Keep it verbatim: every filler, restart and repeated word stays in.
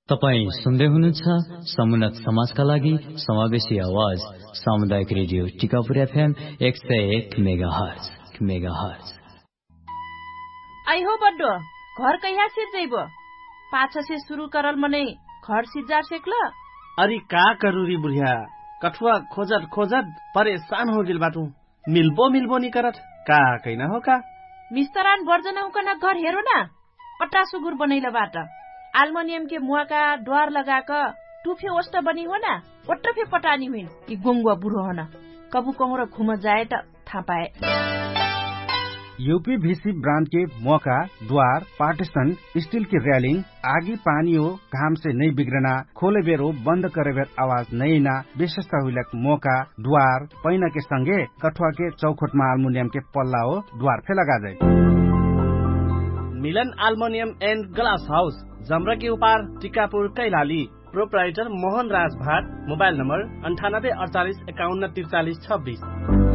तपाई सुन्दै हुनुहुन्छ समुन्नत समाजका लागि समावेशी आवाज सामुदायिक रेडियो टिकापुर एफएम एक सय एक mega hertz mega hertz. I हो बड्डो घर कहिया सिर जइबो पाछा से शुरू करल मने घर सिजार सेकल। अरे का करूरी बुढ़िया कठुआ खोजत खोजत परेशान हो गिल बाटू मिलबो मिलबो नी करत का कैना हो का मिस्तरान वर्जना उकना घर हेरो ना पट्टा सुगुर बनैला बाट आल्मोनियम के मुआका द्वार लगाका टुफे वस्त बनी हो ना वट्रफे पटानी हुइन कि गोंगवा बुढो होना कबु कहर घुम जाए त थाहा पाए। यूपीवीसी ब्रांड के मौका द्वार पार्टीशन स्टील की रेलिंग आगी पानी हो घाम से नहीं बिगड़ना खोले बेर हो बंद करे बेर आवाज नहीं ना विशेषता हुई मौका द्वार पैना के संगे कठुआ के चौखट में अल्मुनियम के पल्ला हो द्वार फे लगा जाए। मिलन अल्मुनियम एंड ग्लास हाउस जमरा के उपार टिकापुर कैलाली प्रोप्राइटर मोहन राज भाट मोबाइल नंबर अंठानब्बे अड़तालीस इक्यावन तिरचालीस छब्बीस।